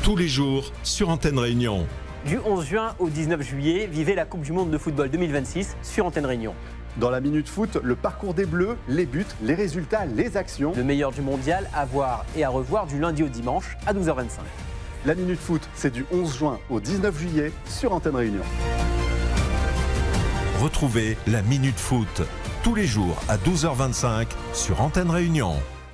tous les jours sur Antenne Réunion. Du 11 juin au 19 juillet, vivez la Coupe du Monde de football 2026 sur Antenne Réunion. Dans la Minute Foot, le parcours des Bleus, les buts, les résultats, les actions. Le meilleur du mondial à voir et à revoir du lundi au dimanche à 12h25. La Minute Foot, c'est du 11 juin au 19 juillet sur Antenne Réunion. Retrouvez la Minute Foot tous les jours à 12h25 sur Antenne Réunion.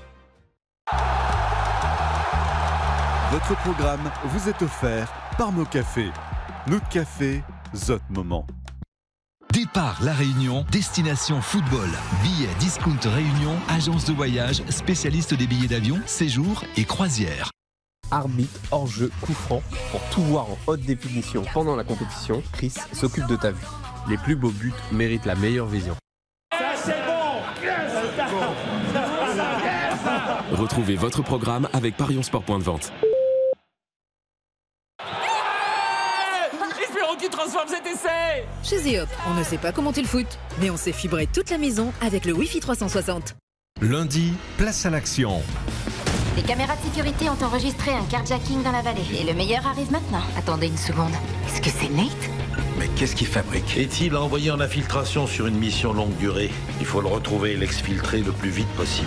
Votre programme vous est offert par nos cafés. Notre café, Zot Moment. Départ La Réunion, destination football. Billets Discount Réunion, agence de voyage, spécialiste des billets d'avion, séjours et croisières. Arbitre, hors-jeu, coup franc. Pour tout voir en haute définition pendant la compétition, Chris s'occupe de ta vue. Les plus beaux buts méritent la meilleure vision. Ça c'est bon. Retrouvez votre programme avec Parions Sport Point de Vente. Espérons qu'il transforme cet essai. Chez Zeop, on ne sait pas comment tu le foot, mais on sait fibrer toute la maison avec le Wi-Fi 360. Lundi, place à l'action. Les caméras de sécurité ont enregistré un carjacking dans la vallée. Et le meilleur arrive maintenant. Attendez une seconde. Est-ce que c'est Nate ? Mais qu'est-ce qu'il fabrique ? Est-il envoyé en infiltration sur une mission longue durée ? Il faut le retrouver et l'exfiltrer le plus vite possible.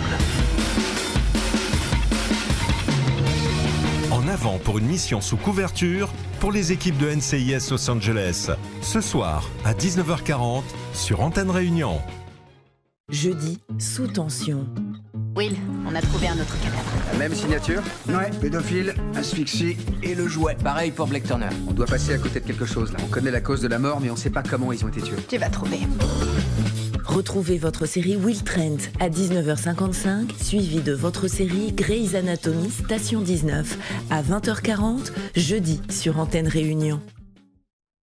En avant pour une mission sous couverture pour les équipes de NCIS Los Angeles. Ce soir à 19h40 sur Antenne Réunion. Jeudi, sous tension. Will, on a trouvé un autre cadavre. La même signature ? Ouais, pédophile, asphyxie et le jouet. Pareil pour Blake Turner. On doit passer à côté de quelque chose là. On connaît la cause de la mort, mais on sait pas comment ils ont été tués. Tu vas trouver. Retrouvez votre série Will Trent à 19h55, suivi de votre série Grey's Anatomy Station 19 à 20h40, jeudi sur Antenne Réunion.